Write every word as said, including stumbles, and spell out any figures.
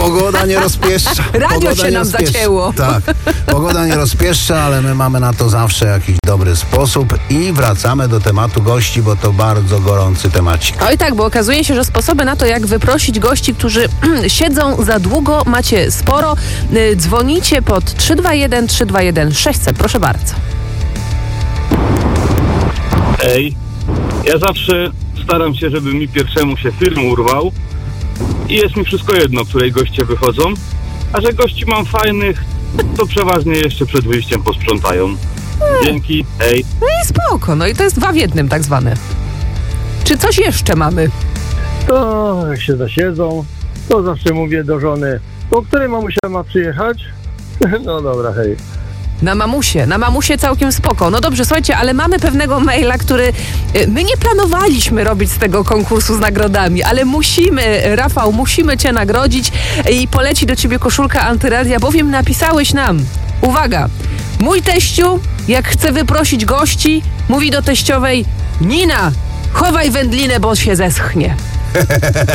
Pogoda nie rozpieszcza. Radio Pogoda się nie nam rozpieszcza. zacięło. Tak, pogoda nie rozpieszcza, ale my mamy na to zawsze jakiś dobry sposób i wracamy do tematu gości, bo to bardzo gorący temacik. Oj tak, bo okazuje się, że sposoby na to, jak wyprosić gości, którzy siedzą za długo, macie sporo. Y, Dzwonicie pod trzy dwa jeden trzy dwa jeden sześć zero zero. Proszę bardzo. Ej, ja zawsze staram się, żeby mi pierwszemu się film urwał i jest mi wszystko jedno, której goście wychodzą, a że gości mam fajnych, to przeważnie jeszcze przed wyjściem posprzątają. Dzięki, hej. No i spoko, no i to jest dwa w jednym tak zwane. Czy coś jeszcze mamy? To jak się zasiedzą, to zawsze mówię do żony, po której mamusia ma przyjechać? No dobra, hej. Na mamusie, na mamusie całkiem spoko. No dobrze, słuchajcie, ale mamy pewnego maila, który y, my nie planowaliśmy robić z tego konkursu z nagrodami, ale musimy, Rafał, musimy cię nagrodzić i poleci do ciebie koszulka Antyradia, bowiem napisałeś nam, uwaga, mój teściu, jak chce wyprosić gości, mówi do teściowej, Nina, chowaj wędlinę, bo się zeschnie.